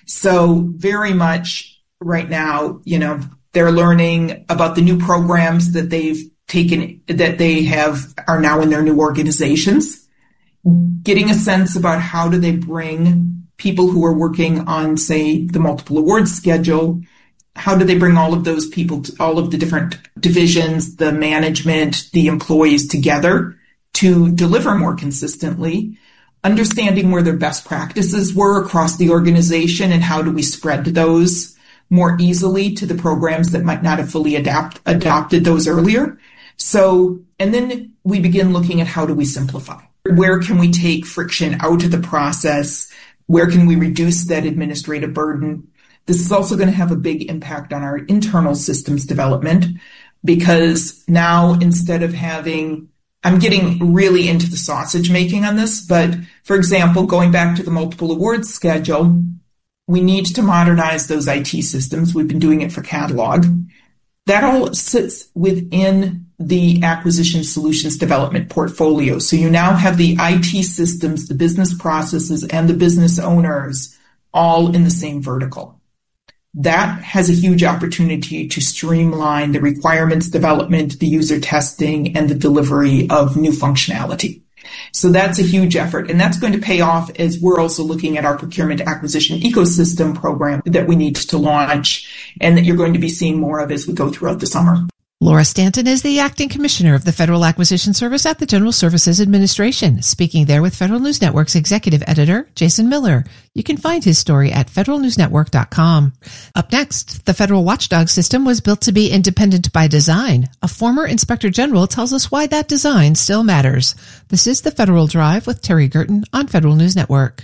So very much right now, you know, they're learning about the new programs that they've taken, that they have, are now in their new organizations, getting a sense about how do they bring people who are working on, say, the multiple awards schedule, how do they bring all of those people, to, all of the different divisions, the management, the employees together to deliver more consistently, understanding where their best practices were across the organization and how do we spread those more easily to the programs that might not have fully adapt, adopted those earlier. So, and then we begin looking at how do we simplify? Where can we take friction out of the process? Where can we reduce that administrative burden? This is also going to have a big impact on our internal systems development, because now instead of having, I'm getting really into the sausage making on this, but for example, going back to the multiple awards schedule, we need to modernize those I T systems. We've been doing it for catalog. That all sits within the acquisition solutions development portfolio. So you now have the I T systems, the business processes, and the business owners all in the same vertical. That has a huge opportunity to streamline the requirements development, the user testing, and the delivery of new functionality. So that's a huge effort, and that's going to pay off as we're also looking at our procurement acquisition ecosystem program that we need to launch and that you're going to be seeing more of as we go throughout the summer. Laura Stanton is the acting commissioner of the Federal Acquisition Service at the General Services Administration, speaking there with Federal News Network's executive editor, Jason Miller. You can find his story at federal news network dot com. Up next, the federal watchdog system was built to be independent by design. A former inspector general tells us why that design still matters. This is the Federal Drive with Terry Gerton on Federal News Network.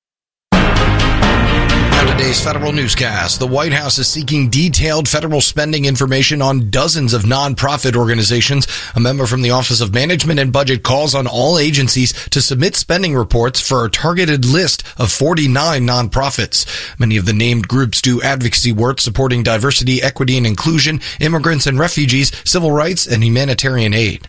Now today's federal newscast. The White House is seeking detailed federal spending information on dozens of nonprofit organizations. A member from the Office of Management and Budget calls on all agencies to submit spending reports for a targeted list of forty-nine nonprofits. Many of the named groups do advocacy work supporting diversity, equity and inclusion, immigrants and refugees, civil rights, and humanitarian aid.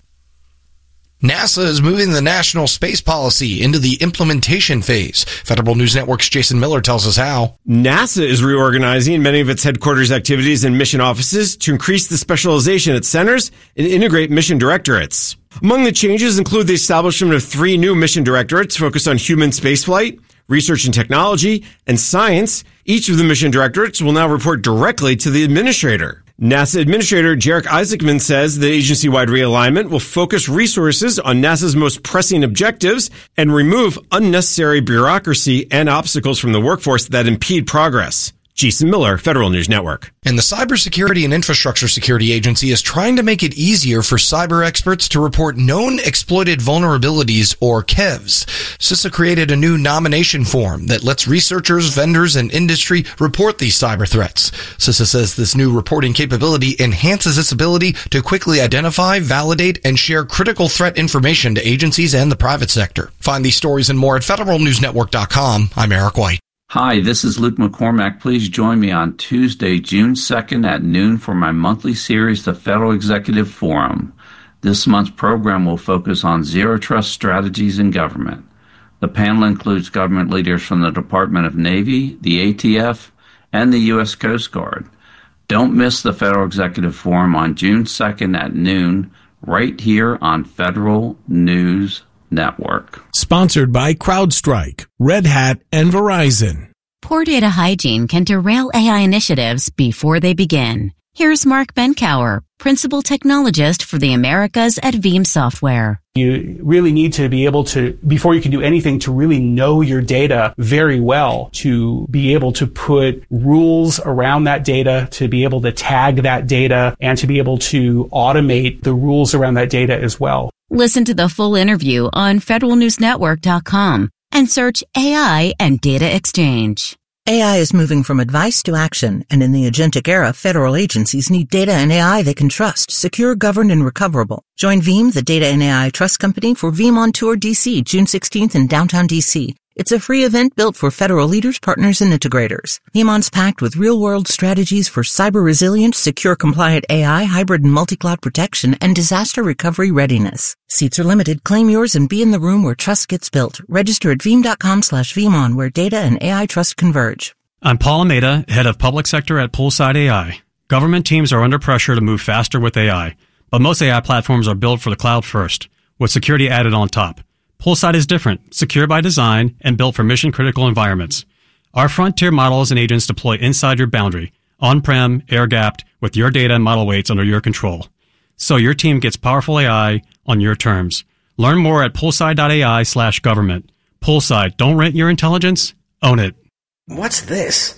NASA is moving the national space policy into the implementation phase. Federal News Network's Jason Miller tells us how. NASA is reorganizing many of its headquarters activities and mission offices to increase the specialization at centers and integrate mission directorates. Among the changes include the establishment of three new mission directorates focused on human spaceflight, research and technology, and science. Each of the mission directorates will now report directly to the administrator. NASA Administrator Jarek Isaacman says the agency-wide realignment will focus resources on NASA's most pressing objectives and remove unnecessary bureaucracy and obstacles from the workforce that impede progress. Jason Miller, Federal News Network. And the Cybersecurity and Infrastructure Security Agency is trying to make it easier for cyber experts to report known exploited vulnerabilities, or K E Vs. CISA created a new nomination form that lets researchers, vendors, and industry report these cyber threats. CISA says this new reporting capability enhances its ability to quickly identify, validate, and share critical threat information to agencies and the private sector. Find these stories and more at federal news network dot com. I'm Eric White. Hi, this is Luke McCormack. Please join me on Tuesday, June second at noon for my monthly series, The Federal Executive Forum. This month's program will focus on zero trust strategies in government. The panel includes government leaders from the Department of Navy, the A T F, and the U S Coast Guard. Don't miss the Federal Executive Forum on June second at noon, right here on Federal News Network. Sponsored by CrowdStrike, Red Hat, and Verizon. Poor data hygiene can derail A I initiatives before they begin. Here's Mark Benkower, Principal Technologist for the Americas at Veeam Software. You really need to be able to, before you can do anything, to really know your data very well, to be able to put rules around that data, to be able to tag that data, and to be able to automate the rules around that data as well. Listen to the full interview on federal news network dot com and search A I and Data Exchange. A I is moving from advice to action, and in the agentic era, federal agencies need data and A I they can trust, secure, governed, and recoverable. Join Veeam, the data and A I trust company, for Veeam on Tour D C, June sixteenth in downtown D C. It's a free event built for federal leaders, partners, and integrators. VeeamON's packed with real-world strategies for cyber-resilient, secure, compliant A I, hybrid and multi-cloud protection, and disaster recovery readiness. Seats are limited. Claim yours and be in the room where trust gets built. Register at veeam.com slash VeeamON, where data and A I trust converge. I'm Paul Almeida, head of public sector at Poolside A I. Government teams are under pressure to move faster with A I, but most A I platforms are built for the cloud first, with security added on top. Poolside is different, secure by design, and built for mission-critical environments. Our frontier models and agents deploy inside your boundary, on-prem, air-gapped, with your data and model weights under your control. So your team gets powerful A I on your terms. Learn more at poolside.ai slash government. Poolside, don't rent your intelligence, own it. What's this?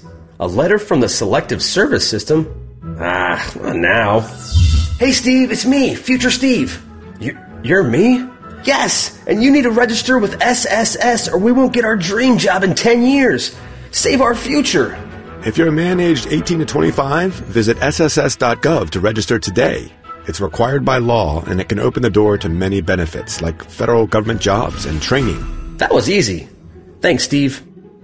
A letter from the Selective Service System? Ah, not now. Hey, Steve, it's me, Future Steve. You, you're me? Yes, and you need to register with S S S or we won't get our dream job in ten years. Save our future. If you're a man aged eighteen to twenty-five, visit S S S dot gov to register today. It's required by law, and it can open the door to many benefits, like federal government jobs and training. That was easy. Thanks, Steve.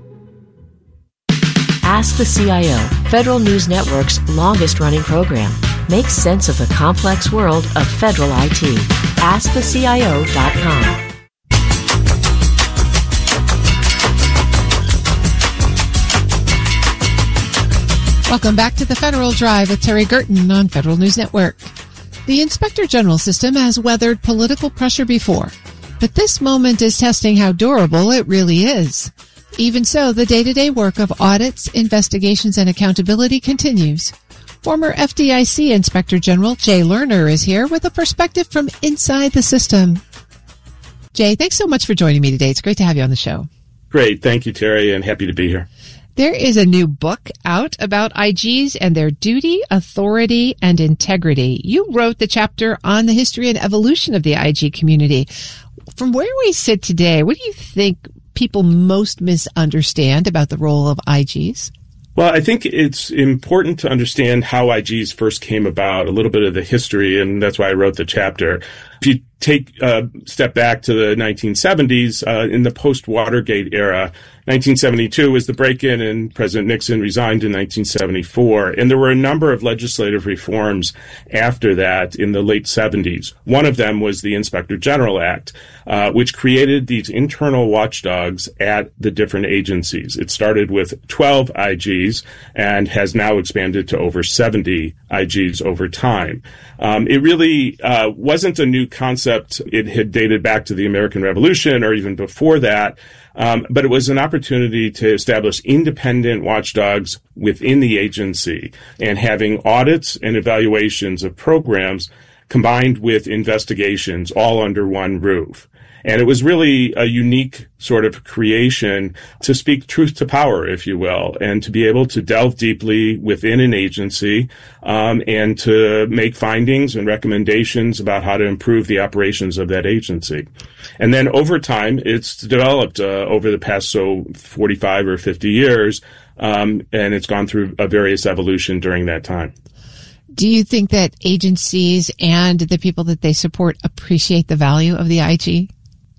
Ask the C I O, Federal News Network's longest-running program. Make sense of the complex world of federal I T. ask the C I O dot com. Welcome back to the Federal Drive with Terry Gerton on Federal News Network. The Inspector General system has weathered political pressure before, but this moment is testing how durable it really is. Even so, the day-to-day work of audits, investigations, and accountability continues. Former F D I C Inspector General Jay Lerner is here with a perspective from inside the system. Jay, thanks so much for joining me today. It's great to have you on the show. Great. Thank you, Terry, and happy to be here. There is a new book out about I Gs and their duty, authority, and integrity. You wrote the chapter on the history and evolution of the I G community. From where we sit today, what do you think people most misunderstand about the role of I Gs? Well, I think it's important to understand how I Gs first came about, a little bit of the history, and that's why I wrote the chapter. If you take a step back to the nineteen seventies, uh, in the post-Watergate era, nineteen seventy-two was the break-in and President Nixon resigned in nineteen seventy-four. And there were a number of legislative reforms after that in the late seventies. One of them was the Inspector General Act, uh, which created these internal watchdogs at the different agencies. It started with twelve I Gs and has now expanded to over seventy I Gs over time. Um, it really uh, wasn't a new concept. It had dated back to the American Revolution or even before that. Um, but it was an opportunity to establish independent watchdogs within the agency and having audits and evaluations of programs combined with investigations all under one roof. And it was really a unique sort of creation to speak truth to power, if you will, and to be able to delve deeply within an agency um, and to make findings and recommendations about how to improve the operations of that agency. And then over time, it's developed uh, over the past, so forty-five or fifty years, um, and it's gone through a various evolution during that time. Do you think that agencies and the people that they support appreciate the value of the I G?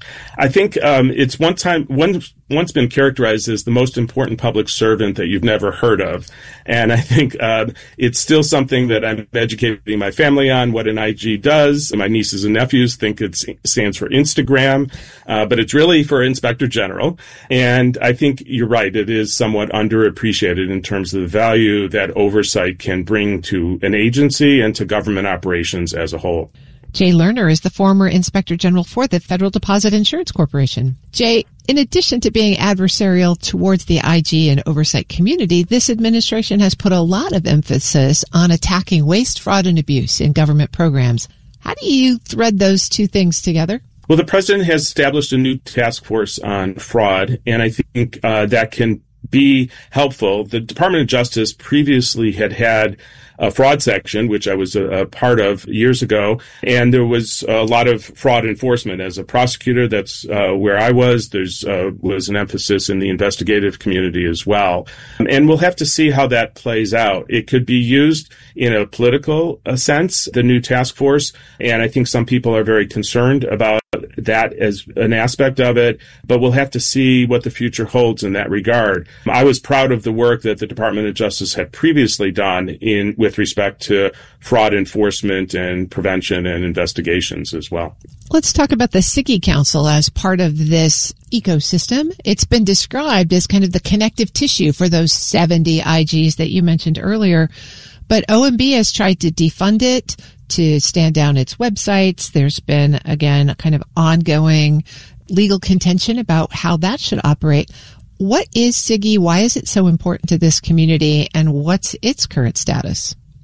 I think um, it's one time one, once been characterized as the most important public servant that you've never heard of. And I think uh, it's still something that I'm educating my family on, what an I G does. My nieces and nephews think it stands for Instagram, uh, but it's really for Inspector General. And I think you're right, it is somewhat underappreciated in terms of the value that oversight can bring to an agency and to government operations as a whole. Jay Lerner is the former Inspector General for the Federal Deposit Insurance Corporation. Jay, in addition to being adversarial towards the I G and oversight community, this administration has put a lot of emphasis on attacking waste, fraud, and abuse in government programs. How do you thread those two things together? Well, the president has established a new task force on fraud, and I think uh, that can be helpful. The Department of Justice previously had had a fraud section, which I was a, a part of years ago, and there was a lot of fraud enforcement. As a prosecutor, that's uh, where I was. There's uh, was an emphasis in the investigative community as well. And we'll have to see how that plays out. It could be used in a political uh, sense, the new task force, and I think some people are very concerned about that as an aspect of it, but we'll have to see what the future holds in that regard. I was proud of the work that the Department of Justice had previously done in with respect to fraud enforcement and prevention and investigations as well. Let's talk about the SIGI Council as part of this ecosystem. It's been described as kind of the connective tissue for those seventy I Gs that you mentioned earlier, but O M B has tried to defund it, to stand down its websites. There's been, again, a kind of ongoing legal contention about how that should operate. What is SIGI? Why is it so important to this community? And what's its current status?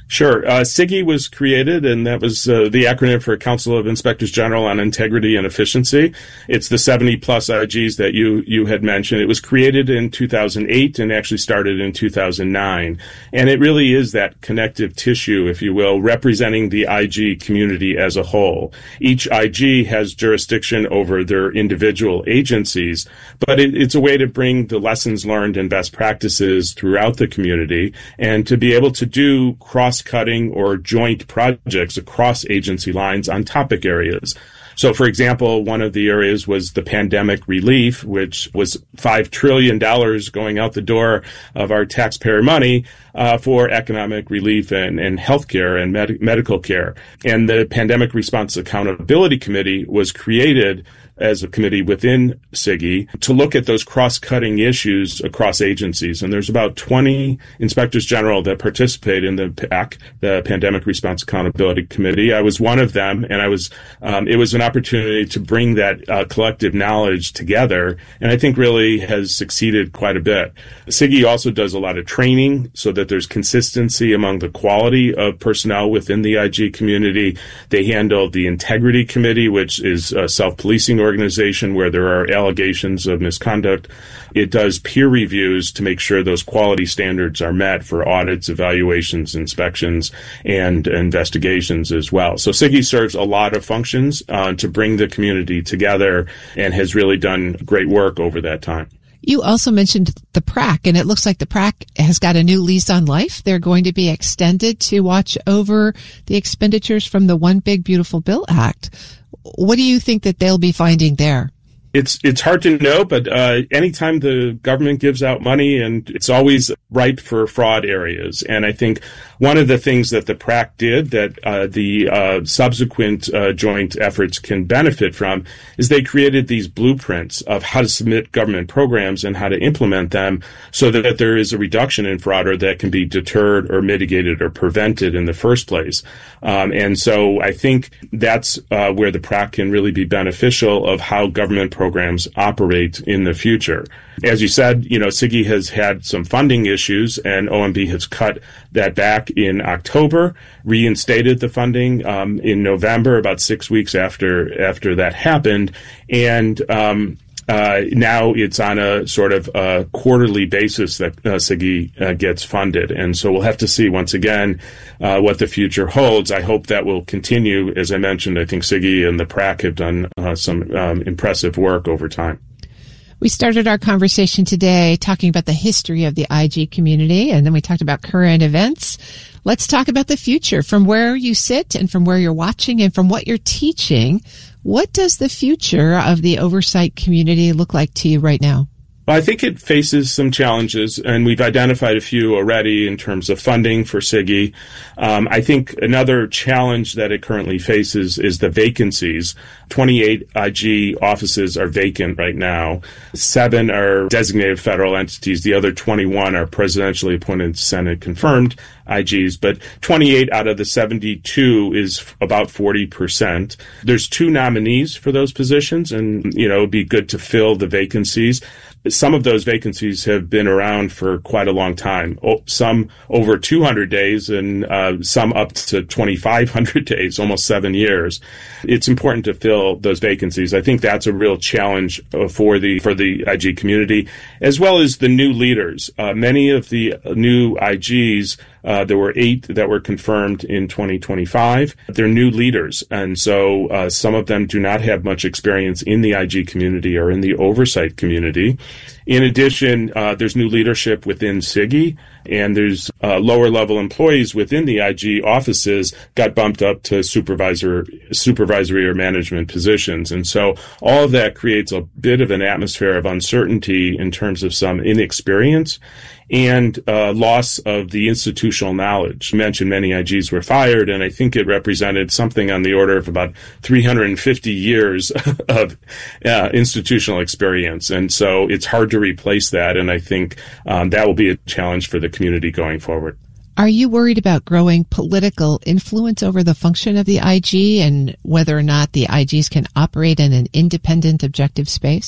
Sure. Uh, SIGI was created, and that was uh, the acronym for Council of Inspectors General on Integrity and Efficiency. It's the seventy plus I Gs that you you had mentioned. It was created in two thousand eight and actually started in two thousand nine. And it really is that connective tissue, if you will, representing the I G community as a whole. Each I G has jurisdiction over their individual agencies, but it, it's a way to bring the lessons learned and best practices throughout the community and to be able to do cross cutting or joint projects across agency lines on topic areas. So, for example, one of the areas was the pandemic relief, which was five trillion dollars going out the door of our taxpayer money uh, for economic relief and, and healthcare and med- medical care. And the Pandemic Response Accountability Committee was created as a committee within SIGI to look at those cross-cutting issues across agencies. And there's about twenty inspectors general that participate in the P A C, the Pandemic Response Accountability Committee. I was one of them, and I was, um, it was an opportunity to bring that uh, collective knowledge together, and I think really has succeeded quite a bit. SIGI also does a lot of training so that there's consistency among the quality of personnel within the I G community. They handle the Integrity Committee, which is a self-policing organization where there are allegations of misconduct. It does peer reviews to make sure those quality standards are met for audits, evaluations, inspections, and investigations as well. So SIGI serves a lot of functions uh, to bring the community together and has really done great work over that time. You also mentioned the P R A C, and it looks like the P R A C has got a new lease on life. They're going to be extended to watch over the expenditures from the One Big Beautiful Bill Act. What do you think that they'll be finding there? It's it's hard to know, but uh, anytime the government gives out money, and it's always ripe for fraud areas. And I think one of the things that the P R A C did that uh, the uh, subsequent uh, joint efforts can benefit from is they created these blueprints of how to submit government programs and how to implement them so that there is a reduction in fraud or that can be deterred or mitigated or prevented in the first place. Um, and so I think that's uh, where the P R A C can really be beneficial of how government programs programs operate in the future. As you said, you know, SIGI has had some funding issues, and O M B has cut that back in October, reinstated the funding um, in November, about six weeks after after that happened, and um, uh, now it's on a sort of a quarterly basis that uh, SIGI uh, gets funded, and so we'll have to see once again uh, what the future holds. I hope that will continue. As I mentioned, I think SIGI and the P R A C have done uh, some um, impressive work over time. We started our conversation today talking about the history of the I G community, and then we talked about current events. Let's talk about the future. From where you sit and from where you're watching and from what you're teaching, what does the future of the oversight community look like to you right now? Well, I think it faces some challenges, and we've identified a few already in terms of funding for SIGI. Um, I think another challenge that it currently faces is the vacancies. twenty-eight I G offices are vacant right now. Seven are designated federal entities. The other twenty-one are presidentially appointed, Senate confirmed I Gs, but twenty-eight out of the seventy-two is about forty percent. There's two nominees for those positions, and, you know, it'd be good to fill the vacancies. Some of those vacancies have been around for quite a long time, some over two hundred days and uh, some up to twenty-five hundred days, almost seven years. It's important to fill those vacancies. I think that's a real challenge for the for the I G community, as well as the new leaders. Uh, many of the new I Gs, uh, there were eight that were confirmed in twenty twenty-five. They're new leaders, and so uh, some of them do not have much experience in the I G community or in the oversight community. In addition, uh, there's new leadership within SIGI, and there's uh, lower-level employees within the I G offices got bumped up to supervisor, supervisory or management positions. And so all of that creates a bit of an atmosphere of uncertainty in terms of some inexperience and uh, loss of the institutional knowledge. You mentioned many I Gs were fired, and I think it represented something on the order of about three hundred fifty years of uh, institutional experience. And so it's hard to replace that, and I think um, that will be a challenge for the community going forward. Are you worried about growing political influence over the function of the I G and whether or not the I Gs can operate in an independent, objective space?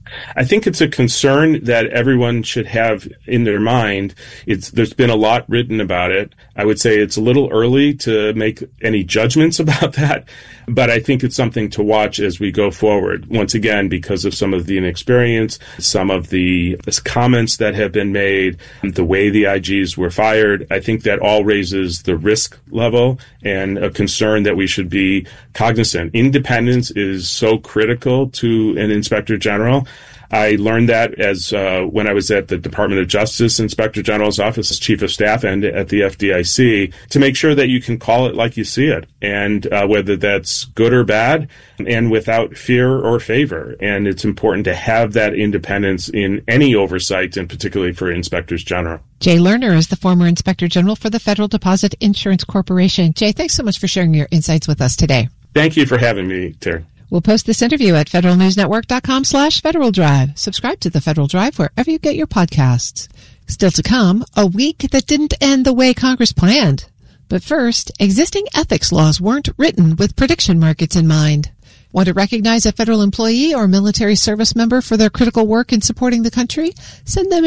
I think it's a concern that everyone should have in their mind. It's, there's been a lot written about it. I would say it's a little early to make any judgments about that, but I think it's something to watch as we go forward. Once again, because of some of the inexperience, some of the comments that have been made, the way the I Gs were fired, I think that all raises the risk level and a concern that we should be cognizant. Independence is so critical to an inspector general. I learned that as uh, when I was at the Department of Justice Inspector General's office as Chief of Staff and at the F D I C, to make sure that you can call it like you see it, and uh, whether that's good or bad, and without fear or favor. And it's important to have that independence in any oversight, and particularly for inspectors general. Jay Lerner is the former Inspector General for the Federal Deposit Insurance Corporation. Jay, thanks so much for sharing your insights with us today. Thank you for having me, Terry. We'll post this interview at federalnewsnetwork.com slash Federal Drive. Subscribe to the Federal Drive wherever you get your podcasts. Still to come, a week that didn't end the way Congress planned. But first, existing ethics laws weren't written with prediction markets in mind. Want to recognize a federal employee or military service member for their critical work in supporting the country? Send them